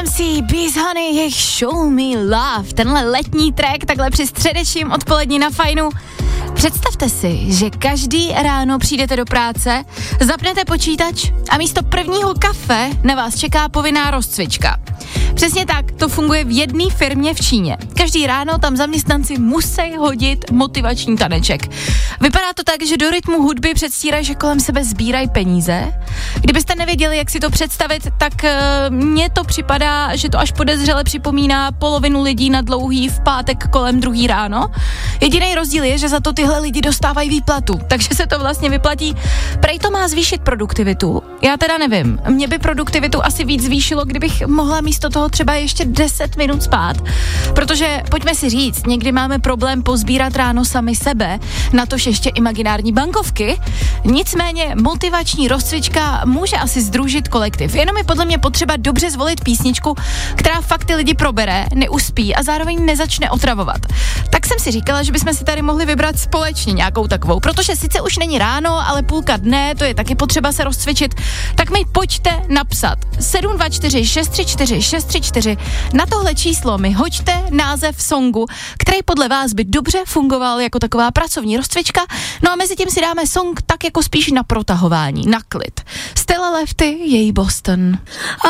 MC, Bees Honey, jejich Show Me Love, tenhle letní track takhle při středečním odpolední na Fajnu. Představte si, že každý ráno přijdete do práce, zapnete počítač a místo prvního kafe na vás čeká povinná rozcvička. Přesně tak, to funguje v jedné firmě v Číně. Každý ráno tam zaměstnanci musí hodit motivační taneček. Vypadá to tak, že do rytmu hudby předstírají, že kolem sebe sbírají peníze. Kdybyste nevěděli, jak si to představit, tak mně to připadá, že to až podezřele připomíná polovinu lidí na dlouhý v pátek kolem 2 ráno. Jediný rozdíl je, že za to tyhle lidi dostávají výplatu, takže se to vlastně vyplatí. Prej to má zvýšit produktivitu. Já teda nevím, mě by produktivitu asi víc zvýšilo, kdybych mohla místo toho třeba ještě 10 minut spát, protože pojďme si říct, někdy máme problém pozbírat ráno sami sebe, natož ještě imaginární bankovky, nicméně motivační rozcvička může asi sdružit kolektiv, jenom je podle mě potřeba dobře zvolit písničku, která fakt ty lidi probere, neuspí a zároveň nezačne otravovat. Tak jsem si říkala, že bychom si tady mohli vybrat společně nějakou takovou, protože sice už není ráno, ale půlka dne, to je taky potřeba se rozcvičit, tak mi pojďte napsat 724 634 634, na tohle číslo mi hoďte název songu, který podle vás by dobře fungoval jako taková pracovní rozcvička, no a mezi tím si dáme song tak jako spíš na protahování, na klid. Stella Lefty, její Boston.